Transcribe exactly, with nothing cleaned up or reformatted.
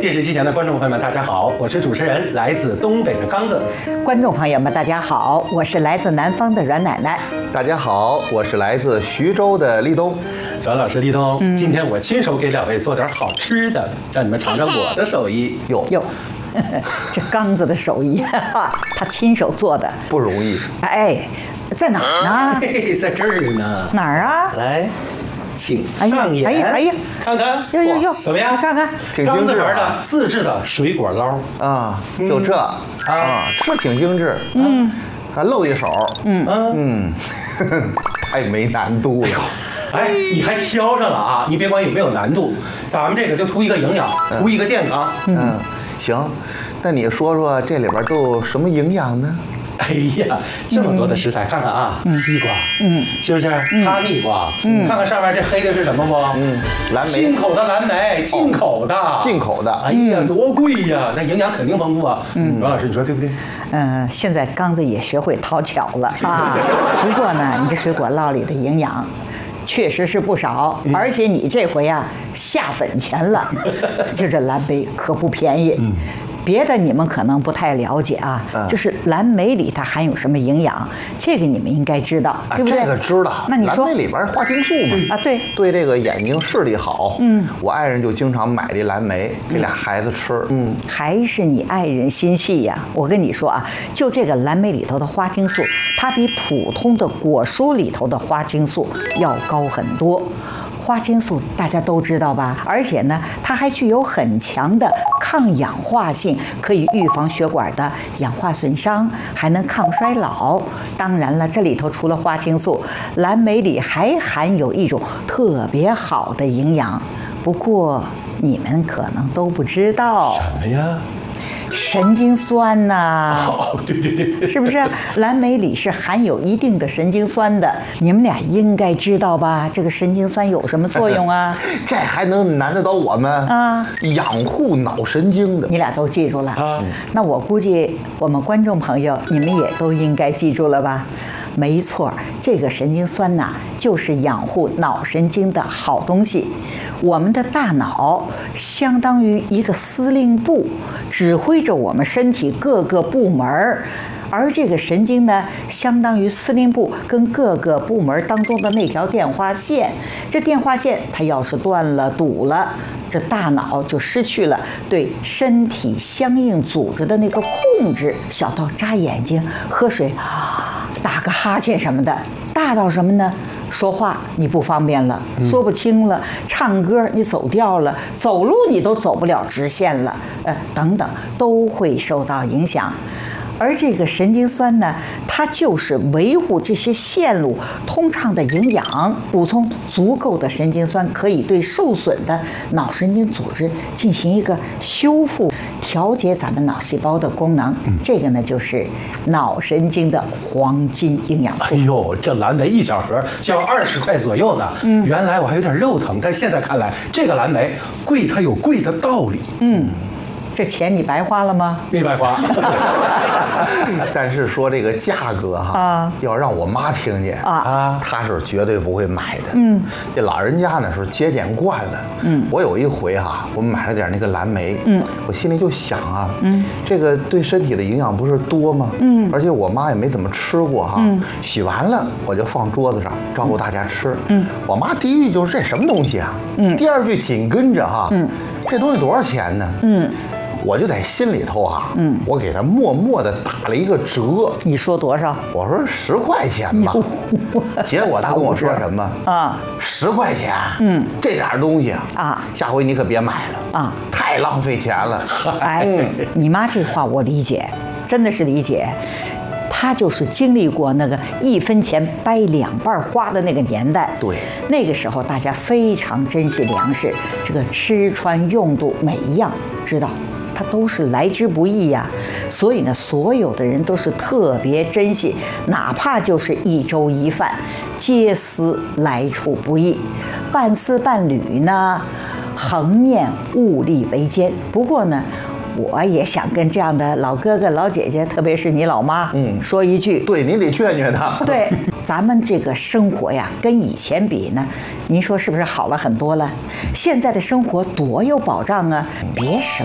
电视机前的观众朋友们，大家好，我是主持人来自东北的刚子。 观众朋友们，大家好，我是来自南方的阮奶奶。 大家好，我是来自徐州的立冬。 阮老师、立冬，嗯、今天我亲手给两位做点好吃的，让你们尝尝我的手艺。 哟哟，这刚子的手艺，他亲手做的不容易。 哎，在哪儿呢？ 嘿，在这儿呢。 哪儿啊？ 来。请哎呀上眼， 哎呀哎呀， 看看， 哟哟哟， 怎么样？ 看看， 挺精致的自制的水果捞啊，就这啊，吃挺精致， 嗯， 还露一手， 嗯嗯，太没难度了。 哎，你还挑上了啊！你别管有没有难度，咱们这个就图一个营养，图一个健康。 嗯，行，那你说说这里边都有什么营养呢？ 哎呀，这么多的食材，看看啊，西瓜，嗯，是不是？哈密瓜，嗯，看看上面这黑的是什么不？ 嗯，蓝莓， 进口的蓝莓，进口的， 进口的。 哎呀，多贵呀！那营养肯定丰富啊。嗯，阮老师，你说对不对？ 嗯，现在刚子也学会讨巧了啊。不过呢，你这水果捞里的营养确实是不少，而且你这回啊下本钱了，就这蓝莓可不便宜。嗯。别的你们可能不太了解啊，嗯、就是蓝莓里它含有什么营养，这个你们应该知道， 啊、 对不对？ 这个知道。 那你说蓝莓里边花青素嘛？ 啊，对， 对这个眼睛视力好。嗯，我爱人就经常买这蓝莓给俩孩子吃。嗯， 还是你爱人心细呀。我跟你说啊，就这个蓝莓里头的花青素，它比普通的果蔬里头的花青素要高很多。花青素大家都知道吧？而且呢，它还具有很强的抗氧化性，可以预防血管的氧化损伤，还能抗衰老。当然了，这里头除了花青素，蓝莓里还含有一种特别好的营养，不过你们可能都不知道。 什么呀？ 神经酸呐！ 哦，对对对， 是不是？蓝莓里是含有一定的神经酸的，你们俩应该知道吧？这个神经酸有什么作用啊？ 这还能难得到我们啊？ 养护脑神经的， 你俩都记住了啊？ 那我估计我们观众朋友你们也都应该记住了吧？没错，这个神经酸呐，就是养护脑神经的好东西。我们的大脑相当于一个司令部，指挥着我们身体各个部门儿，而这个神经呢，相当于司令部跟各个部门当中的那条电话线。这电话线它要是断了、堵了，这大脑就失去了对身体相应组织的那个控制，小到眨眼睛、喝水、打个哈欠什么的，大到什么呢？说话你不方便了，说不清了；唱歌你走调了，走路你都走不了直线了，呃，等等，都会受到影响。而这个神经酸呢，它就是维护这些线路通畅的营养，补充足够的神经酸，可以对受损的脑神经组织进行一个修复，调节咱们脑细胞的功能。嗯、这个呢，就是脑神经的黄金营养素。 哎呦，这蓝莓一小盒就要二十块左右呢。嗯，原来我还有点肉疼，但现在看来，这个蓝莓贵，它有贵的道理。 嗯。这钱你白花了吗？ 没白花。 但是说这个价格哈，啊、要让我妈听见啊，她是绝对不会买的。嗯，这老人家呢是节俭惯了。嗯，我有一回哈，我们买了点那个蓝莓。嗯，我心里就想啊，嗯，这个对身体的营养不是多吗？嗯，而且我妈也没怎么吃过哈。嗯，洗完了我就放桌子上招呼大家吃。嗯，我妈第一句就是这什么东西啊？嗯，第二句紧跟着哈，嗯，这东西多少钱呢？嗯。我就在心里头啊，嗯，我给他默默地打了一个折。 你说多少？ 我说十块钱吧。结果他跟我说什么啊？十块钱，嗯，这点东西啊，下回你可别买了啊，太浪费钱了。 哎，嗯、你妈这话我理解，真的是理解。他就是经历过那个一分钱掰两半花的那个年代， 对， 那个时候大家非常珍惜粮食，这个吃穿用度每一样知道。它都是来之不易呀、啊，所以呢，所有的人都是特别珍惜，哪怕就是一粥一饭，皆思来处不易，半丝半缕呢，恒念物力维艰。不过呢，我也想跟这样的老哥哥、老姐姐，特别是你老妈，嗯，说一句， 对，您得劝劝他。 对，咱们这个生活呀，跟以前比呢，您说是不是好了很多了？现在的生活多有保障啊！别什